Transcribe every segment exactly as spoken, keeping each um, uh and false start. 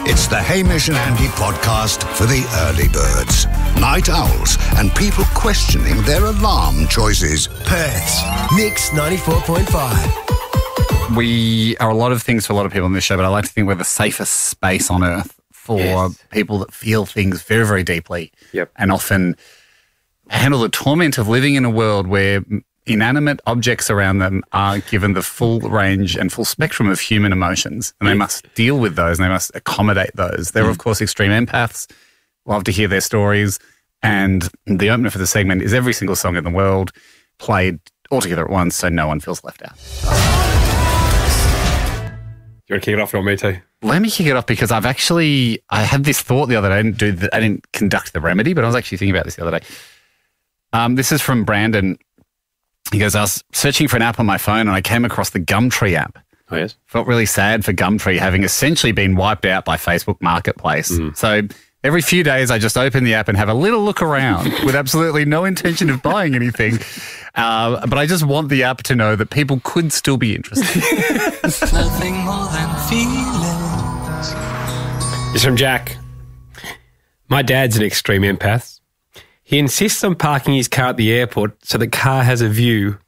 It's the Hamish and Andy podcast for the early birds, night owls, and people questioning their alarm choices. Perth's Mix ninety-four point five. We are a lot of things for a lot of people on this show, but I like to think we're the safest space on earth for yes. people that feel things very, very deeply yep. and often handle the torment of living in a world where inanimate objects around them are given the full range and full spectrum of human emotions, and they must deal with those and they must accommodate those. They're, mm. of course, extreme empaths. Love to hear their stories. And the opener for the segment is every single song in the world played all together at once so no one feels left out. You want to kick it off or me too? Let me kick it off because I've actually, I had this thought the other day. I didn't, do the, I didn't conduct the remedy, but I was actually thinking about this the other day. Um, this is from Brandon. He goes, I was searching for an app on my phone and I came across the Gumtree app. Oh, yes. Felt really sad for Gumtree having essentially been wiped out by Facebook Marketplace. Mm. So every few days I just open the app and have a little look around with absolutely no intention of buying anything. Uh, but I just want the app to know that people could still be interested. Nothing more than feelings. It's from Jack. My dad's an extreme empath. He insists on parking his car at the airport so the car has a view.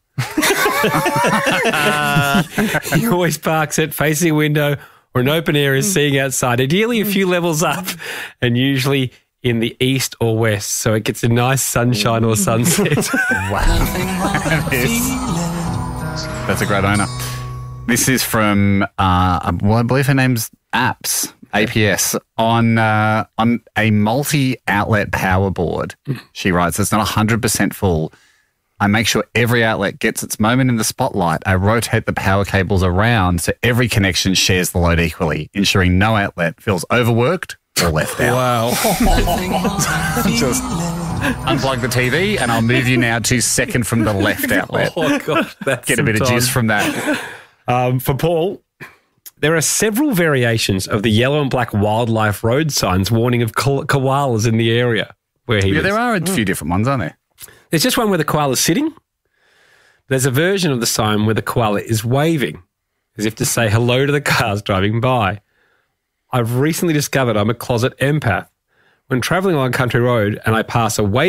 He always parks it facing a window or an open area seeing outside, ideally a few levels up and usually in the east or west so it gets a nice sunshine or sunset. Wow. That's a great owner. This is from, uh, well, I believe her name's Apps. A P S on uh, on a multi-outlet power board. She writes, it's not one hundred percent full. I make sure every outlet gets its moment in the spotlight. I rotate the power cables around so every connection shares the load equally, ensuring no outlet feels overworked or left out. Wow. Just unplug the T V and I'll move you now to second from the left outlet. Oh, God. That's Get a bit of juice from that. Um, for Paul, there are several variations of the yellow and black wildlife road signs warning of ko- koalas in the area where he Yeah, lives. there are a few different ones, aren't there? There's just one where the koala's sitting. There's a version of the sign where the koala is waving, as if to say hello to the cars driving by. I've recently discovered I'm a closet empath. When travelling on a country road and I pass a wave